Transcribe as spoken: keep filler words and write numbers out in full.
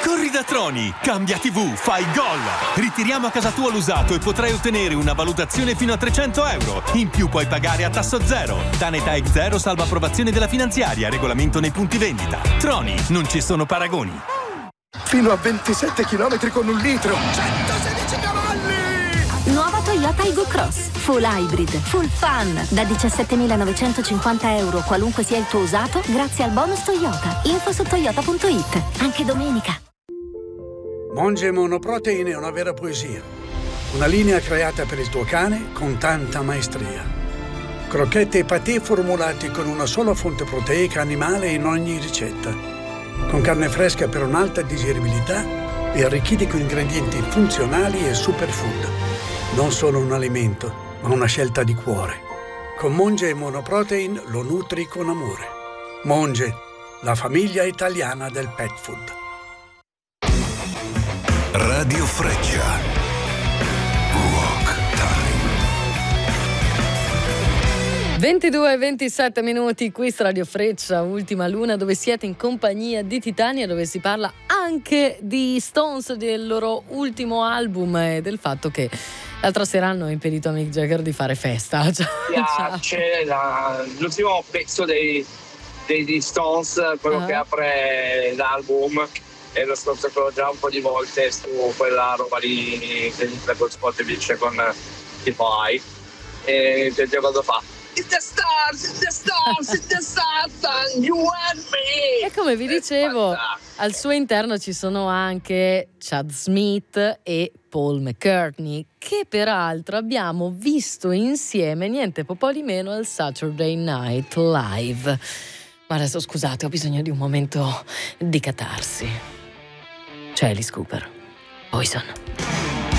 Corri da Troni, cambia tivù, fai gol! Ritiriamo a casa tua l'usato e potrai ottenere una valutazione fino a trecento euro. In più puoi pagare a tasso zero. Tanetech Zero salva approvazione della finanziaria, regolamento nei punti vendita. Troni, non ci sono paragoni. Fino a ventisette chilometri con un litro. centosedici cavalli! Nuova Toyota Aygo Cross. Full hybrid, full fun. Da diciassettemilanovecentocinquanta euro, qualunque sia il tuo usato, grazie al bonus Toyota. Info su toyota punto it. Anche domenica. Monge Monoprotein è una vera poesia. Una linea creata per il tuo cane con tanta maestria. Crocchette e patè formulati con una sola fonte proteica animale in ogni ricetta. Con carne fresca per un'alta digeribilità e arricchiti con ingredienti funzionali e superfood. Non solo un alimento, ma una scelta di cuore. Con Monge Monoprotein lo nutri con amore. Monge, la famiglia italiana del pet food. Radio Freccia. Rock Time. ventidue e ventisette minuti, qui su Radio Freccia, Ultima Luna, dove siete in compagnia di Titania, dove si parla anche di Stones, del loro ultimo album e del fatto che l'altra sera hanno impedito a Mick Jagger di fare festa. Ciao. Piace la, l'ultimo pezzo dei, dei Stones, quello uh-huh. che apre l'album. E lo scorso quello già un po' di volte su quella roba lì che col spot dice con tipo I e che cosa fa? It's the stars, it's the stars, it's the stars and you and me. E come vi dicevo, al suo interno ci sono anche Chad Smith e Paul McCartney, che peraltro abbiamo visto insieme niente po' di meno al Saturday Night Live. Ma adesso scusate, ho bisogno di un momento di catarsi. C'è Alice Cooper, Poison.